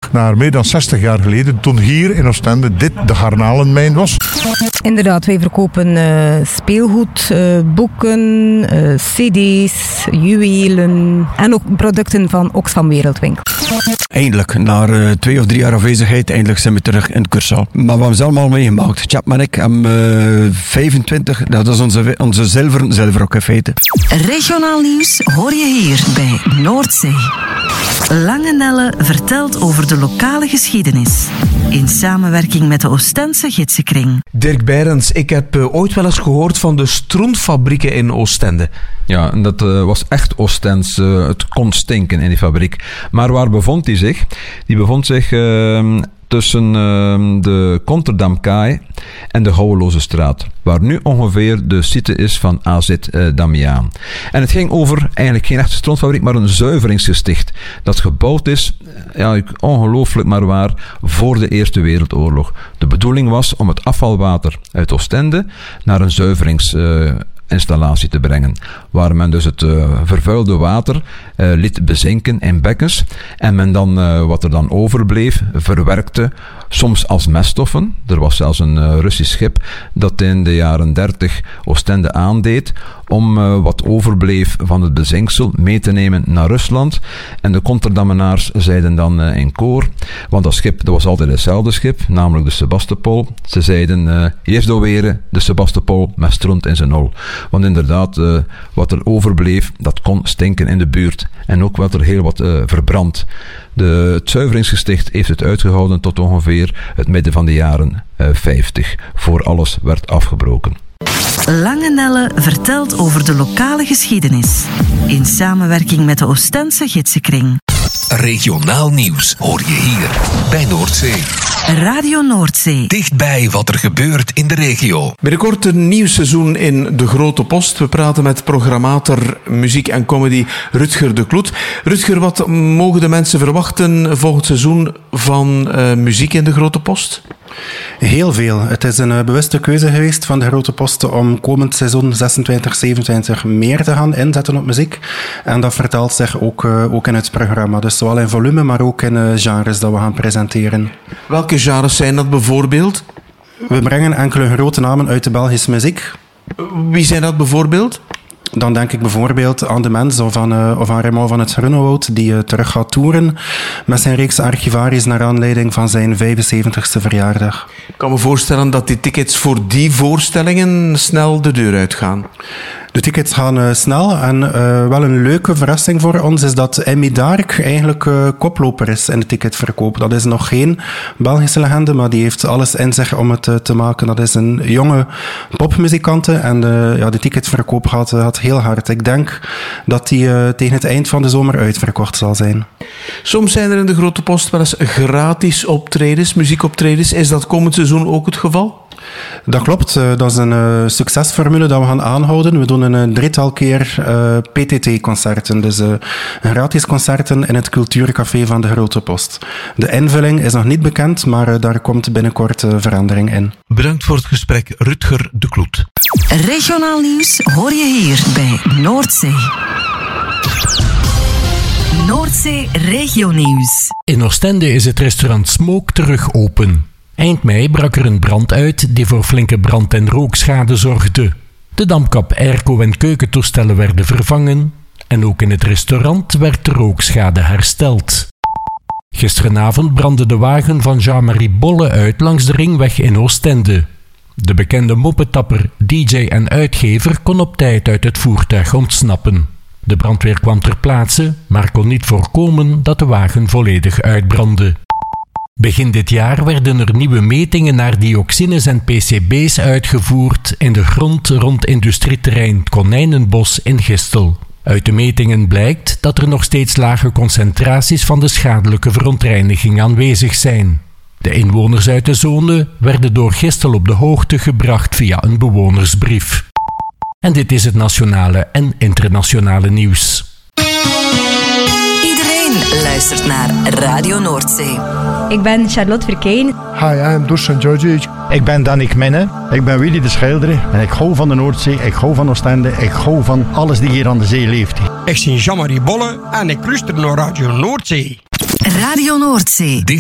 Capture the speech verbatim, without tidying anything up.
naar meer dan zestig jaar geleden, toen hier in Oostende dit de garnalenmijn was. Inderdaad, wij verkopen uh, speelgoed, uh, boeken, uh, cd's, juwelen en ook producten van Oxfam Wereldwinkel. Eindelijk, na uh, twee of drie jaar afwezigheid, eindelijk zijn we terug in Curaçao. Maar we hebben ze allemaal meegemaakt. Chapman en ik hebben uh, vijfentwintig, dat is onze, onze zilveren zilverrok in feite. Regionaal nieuws hoor je hier bij Noordzee. Lange Nelle vertelt over de lokale geschiedenis. In samenwerking met de Oostense Gidsenkring. Dirk Beirens, ik heb uh, ooit wel eens gehoord van de stroentfabrieken in Oostende. Ja, en dat uh, was echt Oostens. Uh, het kon stinken in die fabriek. Maar waar bevond die zich? Die bevond zich uh, tussen uh, de Konterdamkaai en de Gouweloze straat, waar nu ongeveer de site is van A Z uh, Damiaan. En het ging over eigenlijk geen echte strontfabriek, maar een zuiveringsgesticht dat gebouwd is, ja, ongelooflijk maar waar, voor de Eerste Wereldoorlog. De bedoeling was om het afvalwater uit Oostende naar een zuiverings uh, installatie te brengen, waar men dus het uh, vervuilde water uh, liet bezinken in bekkens en men dan, uh, wat er dan overbleef, verwerkte, soms als meststoffen. Er was zelfs een uh, Russisch schip dat in de jaren dertig Oostende aandeed om uh, wat overbleef van het bezinksel mee te nemen naar Rusland. En de Konterdammenaars zeiden dan uh, in koor, want dat schip, dat was altijd hetzelfde schip, namelijk de Sebastopol. Ze zeiden, uh, eerst doorweren de Sebastopol met stront in zijn hol. Want inderdaad, uh, wat er overbleef, dat kon stinken in de buurt. En ook werd er heel wat uh, verbrand. De, het zuiveringsgesticht heeft het uitgehouden tot ongeveer het midden van de jaren uh, vijftig, voor alles werd afgebroken. Lange Nelle vertelt over de lokale geschiedenis. In samenwerking met de Oostense Gidsenkring. Regionaal nieuws hoor je hier bij Noordzee. Radio Noordzee. Dichtbij wat er gebeurt in de regio. Binnenkort een nieuw seizoen in De Grote Post. We praten met programmator muziek en comedy Rutger de Kloet. Rutger, wat mogen de mensen verwachten volgend seizoen van uh, muziek in De Grote Post? Heel veel. Het is een uh, bewuste keuze geweest van De Grote Post om komend seizoen zesentwintig zevenentwintig meer te gaan inzetten op muziek. En dat vertaalt zich ook, uh, ook in het programma. Dus zowel in volume, maar ook in uh, genres dat we gaan presenteren. Welke genres zijn dat bijvoorbeeld? We brengen enkele grote namen uit de Belgische muziek. Wie zijn dat bijvoorbeeld? Dan denk ik bijvoorbeeld aan De Mens of aan, uh, of aan Raymond van het Groenewoud, die uh, terug gaat toeren met zijn reeks Archivaries naar aanleiding van zijn vijfenzeventigste verjaardag. Ik kan me voorstellen dat die tickets voor die voorstellingen snel de deur uitgaan. De tickets gaan uh, snel en uh, wel een leuke verrassing voor ons is dat Emmy Dark eigenlijk uh, koploper is in de ticketverkoop. Dat is nog geen Belgische legende, maar die heeft alles in zich om het uh, te maken. Dat is een jonge popmuzikante en uh, ja, de ticketverkoop gaat, uh, gaat heel hard. Ik denk dat die uh, tegen het eind van de zomer uitverkocht zal zijn. Soms zijn er in De Grote Post wel eens gratis optredens, muziekoptredens. Is dat komend seizoen ook het geval? Dat klopt. Dat is een uh, succesformule dat we gaan aanhouden. We doen een, een drietal keer uh, P T T-concerten. Dus uh, gratis concerten in het cultuurcafé van De Grote Post. De invulling is nog niet bekend, maar uh, daar komt binnenkort uh, verandering in. Bedankt voor het gesprek, Rutger de Kloet. Regionaal nieuws hoor je hier bij Noordzee. Noordzee Regionieuws. In Oostende is het restaurant Smoke terug open. Eind mei brak er een brand uit die voor flinke brand- en rookschade zorgde. De dampkap, airco en keukentoestellen werden vervangen en ook in het restaurant werd de rookschade hersteld. Gisterenavond brandde de wagen van Jean-Marie Bolle uit langs de ringweg in Oostende. De bekende moppetapper, D J en uitgever kon op tijd uit het voertuig ontsnappen. De brandweer kwam ter plaatse, maar kon niet voorkomen dat de wagen volledig uitbrandde. Begin dit jaar werden er nieuwe metingen naar dioxines en P C B's uitgevoerd in de grond rond industrieterrein Konijnenbos in Gistel. Uit de metingen blijkt dat er nog steeds lage concentraties van de schadelijke verontreiniging aanwezig zijn. De inwoners uit de zone werden door Gistel op de hoogte gebracht via een bewonersbrief. En dit is het nationale en internationale nieuws. Iedereen luistert naar Radio Noordzee. Ik ben Charlotte Verkeyen. Hi, I am Dusan Georgic. Ik ben Danik Menne. Ik ben Willy de Schilder. En ik hou van de Noordzee, ik hou van Oostende, ik hou van alles die hier aan de zee leeft. Ik ben Jean-Marie Bolle en ik luister naar Radio Noordzee. Radio Noordzee.